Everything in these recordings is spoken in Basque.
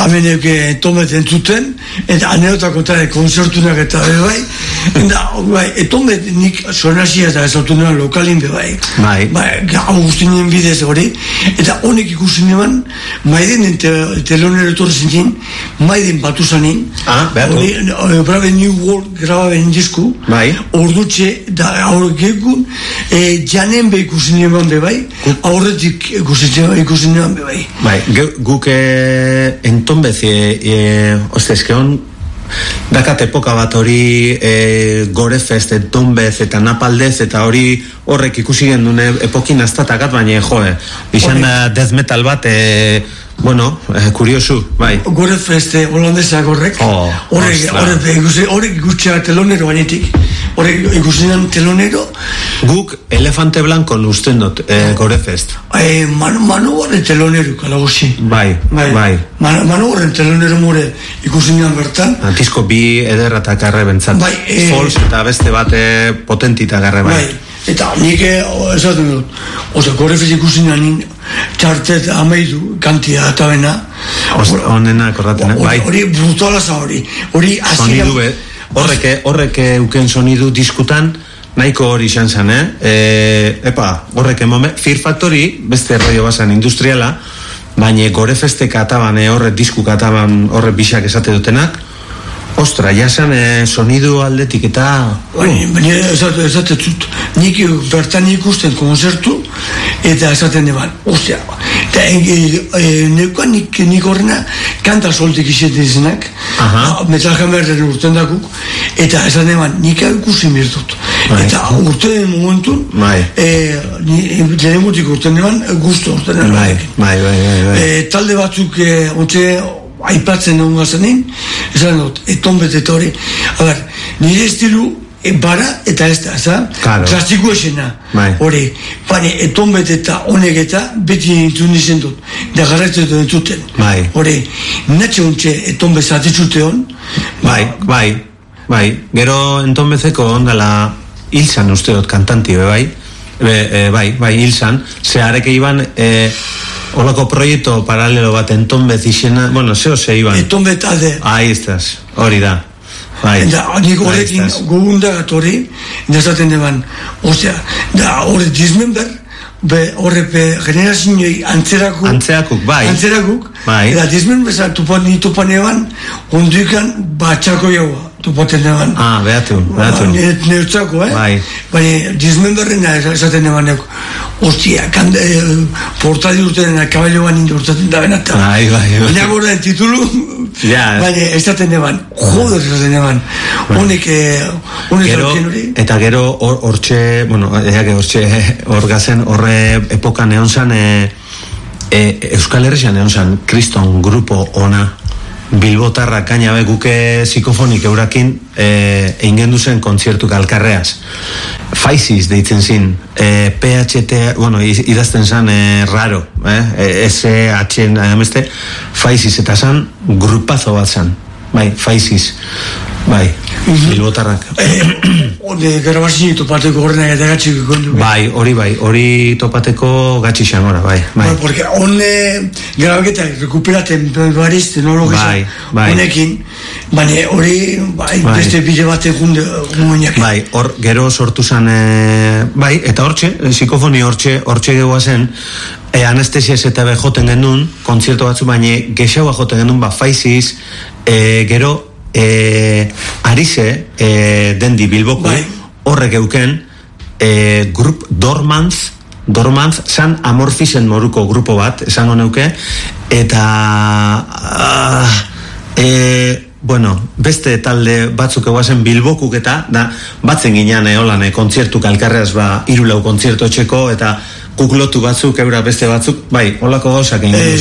amenek Tombet entzuten, eta aneotako tare konzertunak eta bai, Tombet nik sonasia eta ezautu nuen lokalin bai, Agustinen bidez hori, eta honek ikusi neban, maiden telonero etorri zintin, maiden batu zanin, Brave New World grababen disku, ordutxe, da aurrekekun, janen be ikusi neban bai, aurretik ikusi neban bai. Guk entonbez, eske dakat epoka bat hori Gorefest, entonbez eta Napaldez eta hori horrek ikusi gendun epokin aztatakat, baina izan da death metal bat, kuriosu, bai. Gorefest holandesak horrek, horrek ikutxea telonero banetik, horrek ikusinan telonero. Guk Elefante Blancon usten dut, Gorefest. Manu horren telonero, kalagosi. Bai. Manu horren telonero more ikusinan bertan. Disko bi ederra eta karre bentzat. Falls eta beste bate potentita garre bai. Eta nik esaten dut, Gorefest ikusinan txartet amaidu kantia eta bena. Honena korratena, bai. Hori brutalaza hori. Sonidu horrek euken sonidu diskutan, nahiko hori izan zen, horrek emome, Fear Factory, beste rollo basan industriala, baina Gorefestek ataban, horrek diskuk ataban, horrek bisak esate dutenak, ostra, jasan sonidu aldetik eta... Baina esaten zut, nik bertan ikusten konzertu, eta esaten eban, ostia, eta neukan nik horrena kanta soltik izaten izanak, Metal Hammerren urten dakuk, eta esaten eban, nik ikusi mirdut. Eta urten momentun, lehenemutik urten eban, guztu urten eban. Talde batzuk, aipatzen dugu gazanin, esan dut, Tombet eta hori, nire estilu bara eta ez da, klasiko esena, hori, baina Tombet eta honek eta beti entzun izen dut, da garratzen dut entzuten, hori, natxe hontxe Tombet zatitzute hon, gero Tombezeko ondala hilzan uste dut kantanti, bai, hilzan, zeharek iban, holako proiektu paralelo bat Tombez izena, ze iban. Tombez alde. Ahí estás, hori da. Eta nik horrekin gogundagat hori, nezaten eban, da horre dismember, horre generazioei antzerakuk, eta dismember tupan eban, onduikan batxako jaua. Tupoten eban. Behatu. Neurtzako, baina dismemberren esaten eban portadi urtenen akabailo ban indurtaten da benata. Baina gorren titulu, baina esaten eban, joder esaten eban. Honek eta gero hortxe, horgazen horre epokan egon zan, Euskal Herrian egon zan, Kriston grupo ona, Bilbotarra kaina guke psikofonik eurakin eingen duzen kontziertuk alkarreaz. Faisiz deitzen zin, PHT, idazten zan raro, SH, adameste, Faisiz, eta zan grupazo bat zan, Faisiz, Bilbotarrak. Hode grabazio topateko horrenak eta gatxik ikondu. Hori topateko gatxik xangora, Porque hone grabaketak rekuperaten bariz teknologisa honekin, baina hori beste bide baten junde gumenak. Hor gero sortu zan, eta hortxe, psikofoni hortxe gehuazen, anestesiaz eta joten gendun, kontzierto batzu, baina gexaua joten gendun, Faisiz, gero Arize, dendi Bilboko, horrek euken, grup Dormantz, san Amorfisen moruko grupo bat, esango neuke, eta beste talde batzuk eguazen Bilbokuk eta batzen ginean holan kontziertuk alkarreaz 3-4 kontzierto etxeko eta kuklotu batzuk, eura beste batzuk, holako gauzak egin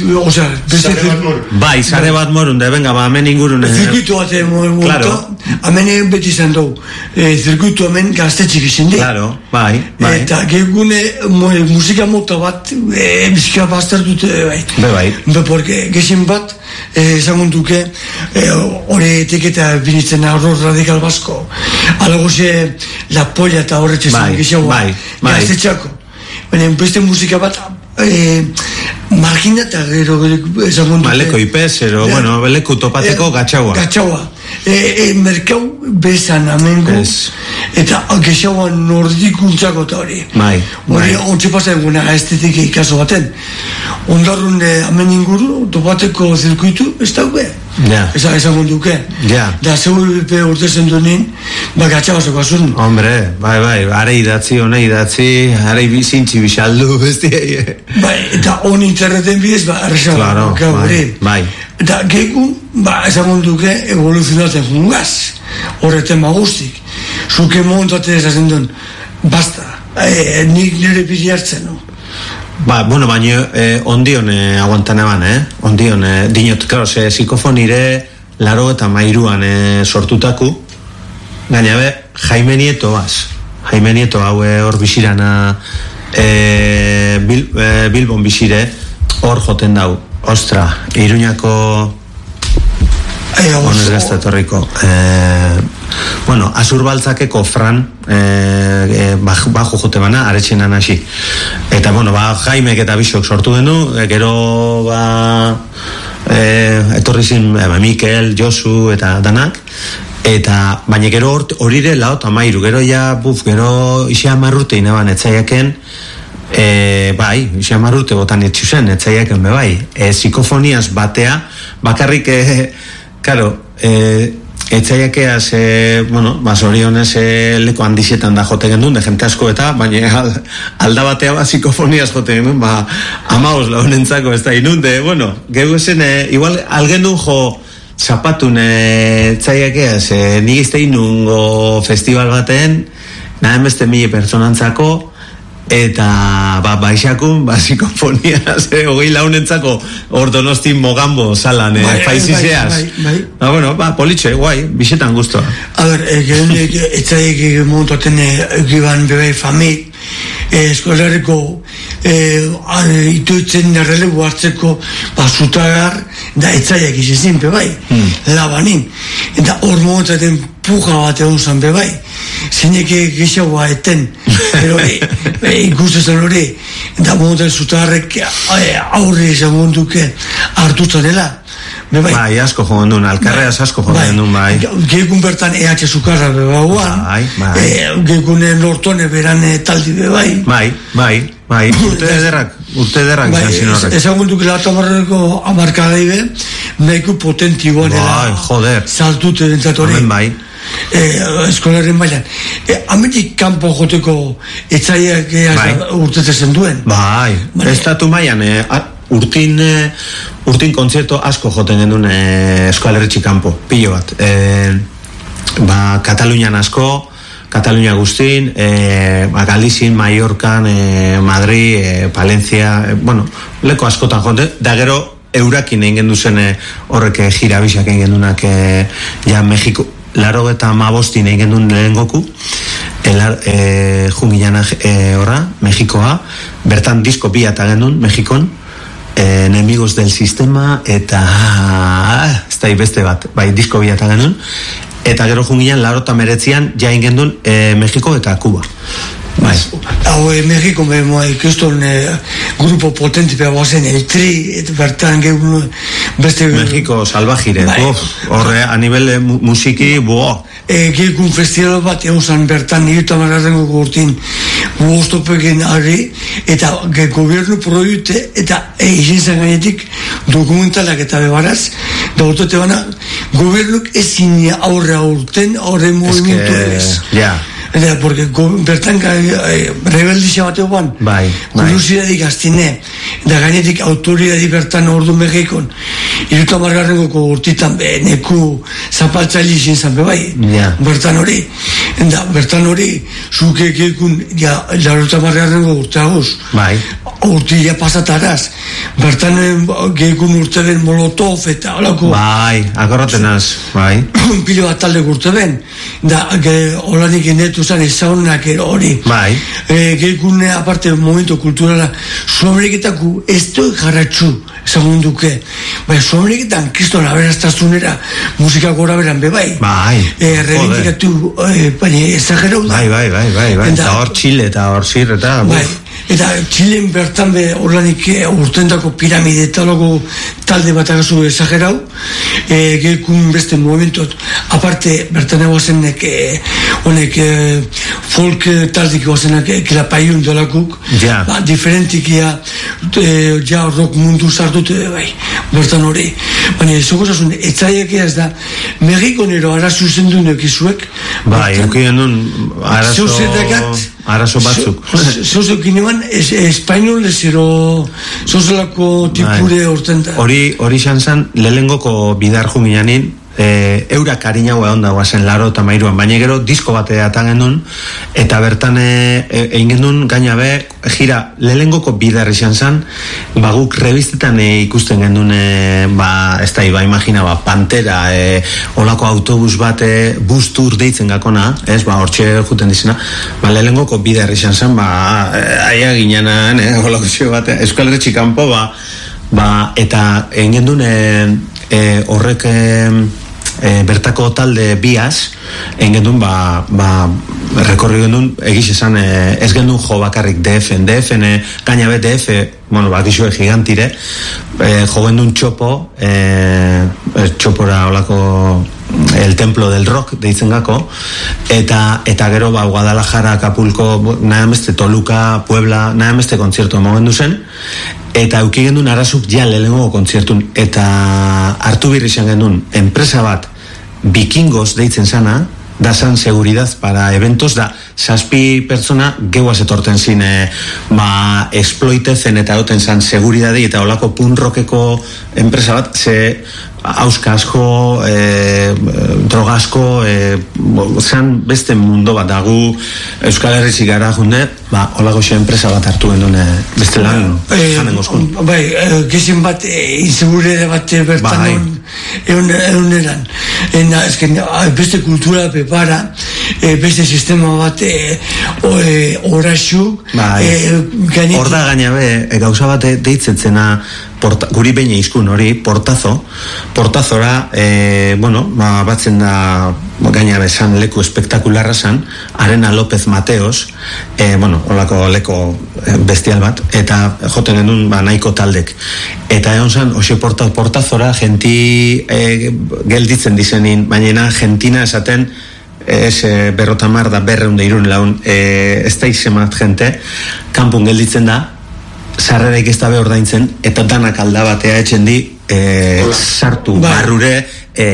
duzen. Sare bat morun, hemen ingurun. Zirkuitu bat morun, hemen beti izan dugu. Zirkuitu hemen gaztetxik izan di. Eta gegune musika mota bat, bizika bastartut, porque gexen bat, esan duke, hori etiketa binitzen horror radikal basko, alago ze la polla eta horretxe zen gexen gaztetxako. Baina beste musika bat margina eta gero esango duke. Leko ipez, bueno, leku topateko gatxaua. Gatxaua. Merkau bezan amengo, eta gexauan nordikuntzako eta hori. Hori, ontsi pasa eguna estetik ikaso baten. Ondarrun amen inguru, topateko zirkuitu, ez daue. Esan duke. Da, zeu urtezen duenin, gatxabazoko azun. Hombre, bai, are idatzi, are bizintzi bisaldu, besti. Eta on interneten bidez, arresa. Bai. Eta gehiagun, esan duke, evoluzionatzen jungaz. Horreten magustik. Zuke montaten esazen duen, basta, nik nire pili hartzen, no? Bueno, baina ondion aguantan eban, ondion, dinot, klaro, psikofonire laro eta mairuan sortutaku, gaina Jaime Nieto hau hor bisirana Bilbon bisire, hor joten dau, ostra, Iruñako honez gaztatorriko bueno, Azurbaltzakeko Fran bajo jote bana, aretxenan hasi eta bueno, Jaimek eta Bisok sortu denu, gero etorri zin Mikel, Josu eta danak eta baina gero horire lau eta mairu, gero gero isi amarrute inaban etzaiaken bai, isi amarrute botan etxuzen, etzaiaken bai, psikofoniaz batea, bakarrik claro, etzaiakeaz, bueno, zorionez leko handixetan da jote gendun, de jente asko eta, baina alda batea psikofoniaz jote gendun, amaos launentzako ez da inunde, bueno, gero esen, igual algendun jo zapatun etzaiakeaz, nik izte inungo festival baten, nahen beste 1000 pertsonantzako, eta baixakun psikofoniaz, hogei launentzako ordonostin mogambo salan faizizeaz. Bueno, politxe, guai, bixetan guztua. A ber, etzaiek montaten egiban bebai famik, eskolarriko ituitzen errelegu hartzeko zutagar da etzaiek izizin bebai, labanin. Eta hor montaten puja bat egon zan bebai, zeinek gexaua eten, ikustezen hori, eta montaten zutagarrek aurre izan monduke hartutzen dela. Bai, asko joan duen, alkarreaz asko joan duen, bai. Geikun bertan EH Zukarra bebauan, geikun Nortone beran taldi bebai. Bai, urte ederrak izan zin horrek. Esan gunduke latamarreko amarkadaibe, nahiko potentiboan joder. Saltute bentzatori. Bai. Eskolarren bailan. Amerik kanpo joteko etzaiak urtetzen duen. Bai, estatu mailan, urtin kontzerto asko joten gendun eskoalerritxi kanpo, pilo bat. Katalunian asko, Katalunia guztin, Galizin, Mallorcan, Madrid, Palencia, bueno, leko askotan joten, da gero eurakin egin genduzen horrek jirabisak egin gendunak ja Mexiko, laro eta mabostin egin gendun lehen goku, jungiana horra, Mexikoa, bertan disko bi eta gendun, Mexikon, Enemigos del Sistema eta ez da beste bat, bai, disko bi eta gendun, eta gero jungian laro eta meretzian jain gendun Mexiko eta Kuba. Bai. Hau Mexiko ikuston grupo potente behazen el Tri, eta bertan geun beste... Mexiko salvajire, horre a nivel musiki, Geikun festival bat egon bertan nireta margarrengo gurtin guztopeken ari eta gobernu proiute eta izin zen gainetik dokumentalak eta bebaraz da urtote bana gobernuk ezin aurre aurten aurre movimentu ez. Eta, porque bertan rebeldizia bat egon, kuriosidadi gaztine, da gainetik autoridadi bertan ordu Mexikon, iruta margarrengoko urtitan neku zapaltzaili izin zan bebai, bertan hori, eta bertan hori, zuke ekekun, laruta margarrengo urteaguz, urtia pasataraz, bertan gekun urte den Molotov eta holako... akorrotenaz, pilo bat talde urte ben, da holanik inetu zan ezaunak hori. Gekun aparte momento kulturala, Suameriketako ez doi jarratxu, ezagun duke. Suameriketan kriston aberaztazunera, musika gora beran bebai. Reivindikatu, baina ezagerau da. Eta hor Chile eta hor Sir eta... eta Txilen bertan horlanik urtendako piramide eta logo talde bat agazu esagerau, gelkun beste momentot, aparte bertan egoazenek honek folk taldik egoazenak Klapaiun dolakuk, diferentikia ja rock mundu sartute bai, bertan hori, baina zogozasun, etzaiak ez da, Mexikonero arazu zendun ekizuek, bai, eukien duen arazo batzuk. Zozuk inean, espainol ezero zozelako tipure horten da. Hori xantzan, lehengoko bidar jungianin, eurak karinagoa egon dagoazen laro eta mairuan, baina gero disko batea atan genuen, eta bertan egin genuen gainabe, jira, lehengoko bidar izan zen, guk revistetan ikusten genuen, ez da, imagina, Pantera, olako autobus bat, bus tour deitzen gakona, hortxe juten dizena, lehengoko bidar izan zen, aia ginenan, olako zio bat, Euskal Herri kanpo, eta egin genuen horrek bertako talde biaz egin gendun rekorri gendun egiz esan ez gendun jo bakarrik DFN gainabe DF bakizue gigantire jo gendun txopo txopora olako el templo del rock deitzen gako eta gero Guadalajara, Acapulco nada meste Toluca, Puebla nada meste kontzertu emogendu zen eta euki gendun arazuk ja lehenengo kontzertun eta hartu birri izan gendun enpresa bat Vikingos deitzen sana da san seguridad para eventos da 7 pertsona geuaz etorten zin exploitezen eta oten san seguridadi eta olako punk rockeko enpresa bat ze auska asko droga asko zan beste mundo bat dagu Euskal Herrizik gara junde olako xe enpresa bat hartu gendun beste lan janen gozkun gezin bat insegurere bat bertan eguneran beste kultura prepara beste sistema bat horaxuk hor da gainabe gauza bat deitzetzena guri behin izkun hori portazora batzen da gainabe zan leku espektakularra zan Arena López Mateos olako leko bestial bat eta joten genuen nahiko taldek eta egon zan oso portazora genti gelditzen dizenin baina gentina esaten berrotamar da berreunde irun laun ez da izemat jente kanpun gelditzen da sarreraik ez da behor daintzen eta danak aldabatea etxen di sartu barrure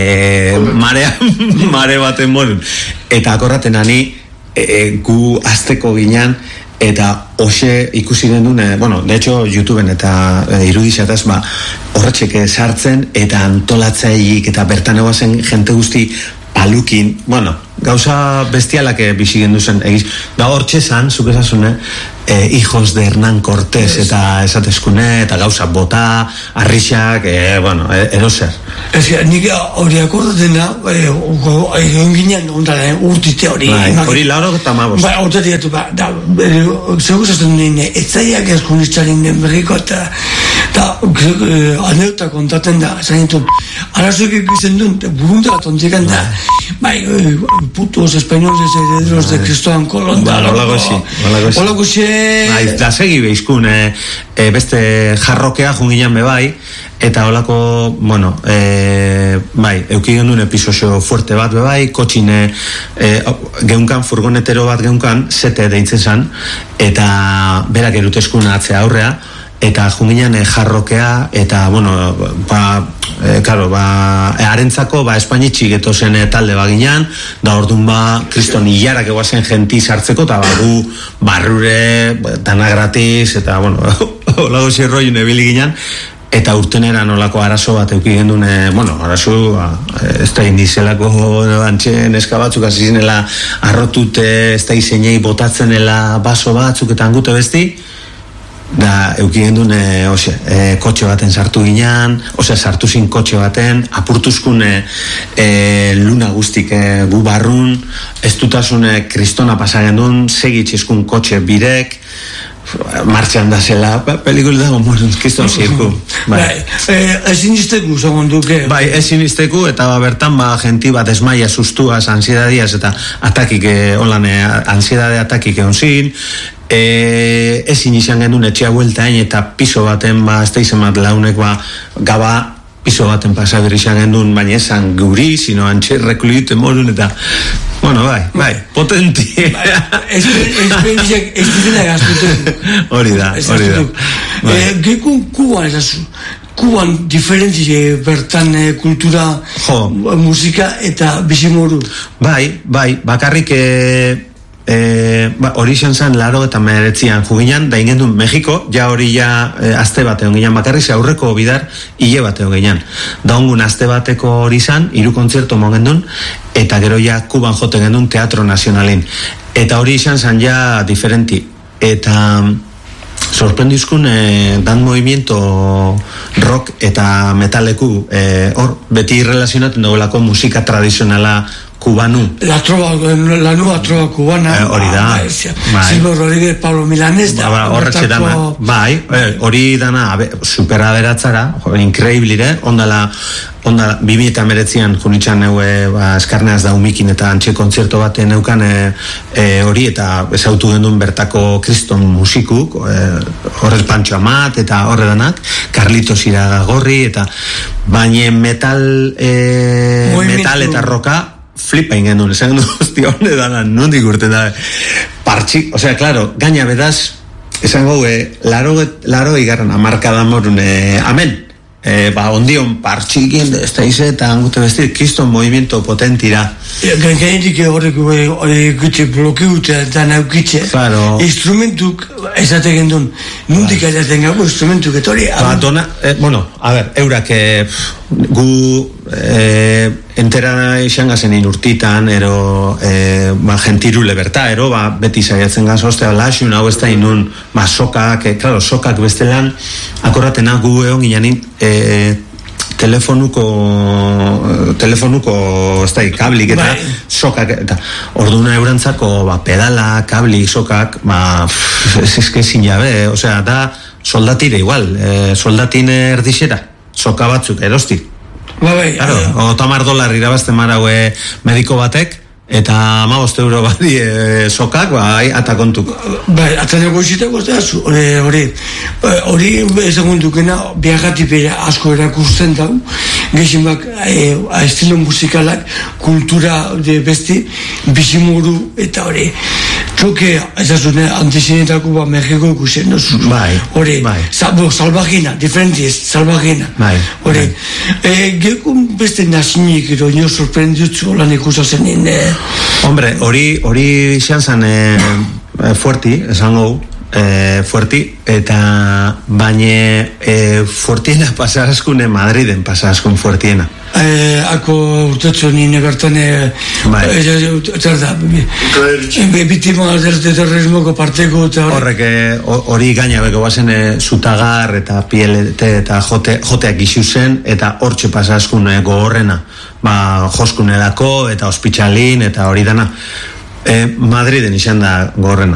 mare baten morun eta akorraten ani gu azteko ginean eta hoxe ikusi genuen de hecho YouTubeen eta irudizataz horretxeke sartzen eta antolatzaik eta bertan egoazen jente guzti palukin, gauza bestialak bizi gendu zen egiz, hortxe zan, zuk esasune hijos de Hernán Cortés eta esatezkune, eta gauza bota arrixak, eroser nik hori akordatena egon ginen urtite hori hori lauro eta mabos zego zaten nien etzaiak ezkunitzaren Mexiko eta aneuta kontaten da arazoek ikusten duen burunta bat ontzikan da putos españoles herederos de Cristóbal Colón holako xe da segi behizkun beste jarrokea junginan bebai eta holako euki gendun episodio fuerte bat bebai kotxine geunkan furgonetero bat geunkan sete deitzen zan eta berak eruteskun atzea aurrea eta junginan jarrokea eta harentzako espainitxik eto zen talde baginan da orduan kriston hilarak egoazen genti sartzeko eta gu barrure dana gratis eta olago zirroiun ebili ginen eta urteneran olako arazo bat euki gendun arazo ez da indizelako antxen eskabatzuk azizinela arrotute ez da izenei botatzenela baso batzuk eta angute besti da euki gendun kotxe baten sartu ginean sartu zin kotxe baten apurtuzkun luna guztik gu barrun ez dutasun kristona pasa gendun segitxizkun kotxe birek martxan da zela pelikul dago kriston zirku ezin izteku segunduke ezin izteku eta bertan genti bat esmaia sustuaz ansiedadiaz eta atakik ansiedade atakik egon zin ezin izan genuen etxea bueltain eta piso baten, ez da izan bat launek, gaba piso baten pasaber izan genuen, baina esan guri, sino antxe rekluite morun, eta, bueno, bai, potenti. Esperientziak ez dira gaztuten. Hori da. Gekun Kuban ezazu. Kuban diferentzi bertan kultura, musika eta bizimoru. Bai, bakarrik hori izan zen 89an juginan, da ingen duen Mexiko, ja hori azte bat egon ginen, bakarrik aurreko bidar hile bat egon ginen. Da ongun azte bateko hori izan, 3 kontzertu mogen duen, eta gero ja Kuban jote gendun Teatro Nazionalin. Eta hori izan zen ja diferenti. Eta sorprendizkun dan movimiento rock eta metaleku hor beti relazionatzen dugulako musika tradizionala kubanu. La nueva trova cubana. Hori da. Silvio Rodríguez, Pablo Milanés. Horretxe dana. Bai, hori dana super aberatzara, increíble, ondala 2019an junitxan eskarneaz da umikin eta antxe kontzerto baten neukan hori eta ezautu gendun bertako kriston musikuk, horrez Pancho Amat eta horre danak, Carlitos Iragagorri eta baina metal eta roka flipa ingendun, esan gendu, hostia, honde dana, nondik urten da, partxik, osea, claro, gaina bedaz, esan gau, laro igarran amarkada morun, amen, ondion partxikin, ez da ize, eta angute bestir, kiston movimiento potentira. Gainetik horrek gutxe blokeute eta naukitxe, instrumentuk ezate gendun, nundik aizaten gago instrumentuk, eta hori... eurak gu entera izan gazen urtitan, gentirule berta, beti zaiatzen gazoztea, laxun hau ez da inun, sokak bestelan, akorratena gu egon ginen telefonuko ez da, kablik eta sokak, eta orduna eurantzako pedala, kablik, sokak, eskezin jabe, osea, da soldatire igual, soldatin erdixera, soka batzuk erosti. $50 irabazten maraue mediko batek, eta €15 badi sokak, ata kontuk. Ataneko izitako ez da, hori ezagun dukena, biagatipera asko erakusten dau, gehien bak, estilo musikalak, kultura besti, bizimuru, eta hori, txoke, ezazune, antizinetako Mexiko ikusen, hori, salvagina, diferentiz, salvagina, hori, gekun beste nazinik, nio sorprenditzu lan ikusazen nien, hombre, hori izan zen fuerti, esan gau, fuerti, eta baina fuertiena pasarazkune Madriden pasarazkun fuertiena. Ako urtetzo nine bertan bitima del terrorismoko parteko horrek hori gaina beko bazen zutagar eta pielete eta joteak isu zen eta hortxe pasarazkun gogorrena joskunedako eta ospitxalin eta hori dana Madriden izan da gogorrena